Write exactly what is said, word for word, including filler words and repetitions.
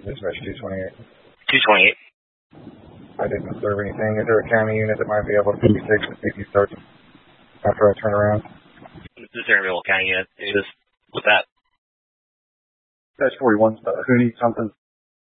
Dispatch two twenty-eight. two twenty-eight. I didn't observe anything. Is there a county unit that might be able to fifty-six and see if you start after I turn around? Is there a real county unit? Is this, what's that? Dispatch forty-one, who needs something?